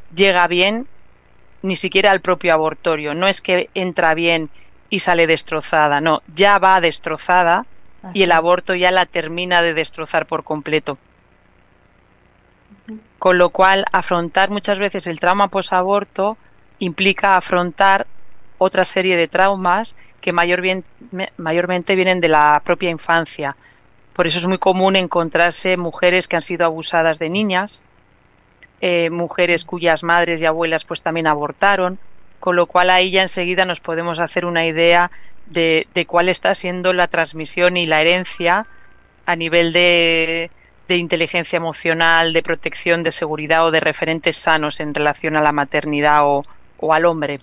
llega bien ni siquiera al propio abortorio. No es que entra bien y sale destrozada, no, ya va destrozada y el Así. aborto ya la termina de destrozar por completo. Con lo cual, afrontar muchas veces el trauma posaborto implica afrontar otra serie de traumas que mayormente vienen de la propia infancia. Por eso es muy común encontrarse mujeres que han sido abusadas de niñas, mujeres cuyas madres y abuelas pues también abortaron, con lo cual ahí ya enseguida nos podemos hacer una idea de cuál está siendo la transmisión y la herencia a nivel de inteligencia emocional, de protección, de seguridad o de referentes sanos en relación a la maternidad o al hombre.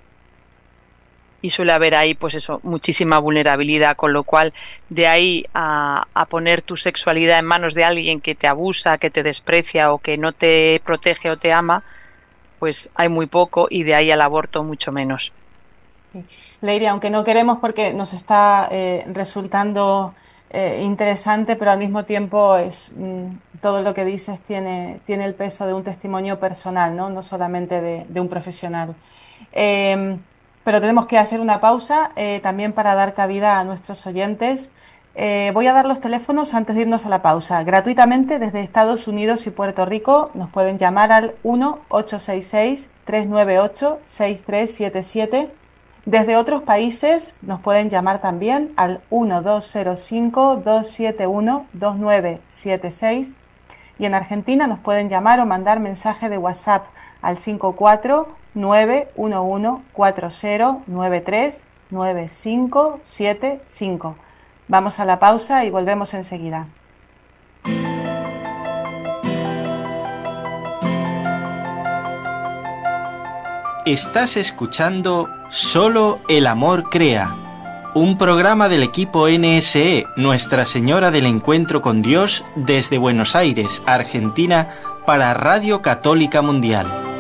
Y suele haber ahí, pues eso, muchísima vulnerabilidad, con lo cual de ahí a poner tu sexualidad en manos de alguien que te abusa, que te desprecia o que no te protege o te ama, pues hay muy poco y de ahí al aborto mucho menos. Sí. Leire, aunque no queremos porque nos está resultando interesante, pero al mismo tiempo es todo lo que dices tiene el peso de un testimonio personal, ¿no? No solamente de un profesional. Eh, pero tenemos que hacer una pausa también para dar cabida a nuestros oyentes. Voy a dar los teléfonos antes de irnos a la pausa. Gratuitamente desde Estados Unidos y Puerto Rico nos pueden llamar al 1-866-398-6377. Desde otros países nos pueden llamar también al 1205-271-2976 y en Argentina nos pueden llamar o mandar mensaje de WhatsApp al 54-911-4093-9575. Vamos a la pausa y volvemos enseguida. Estás escuchando Solo el amor crea, un programa del equipo NSE, Nuestra Señora del Encuentro con Dios, desde Buenos Aires, Argentina, para Radio Católica Mundial.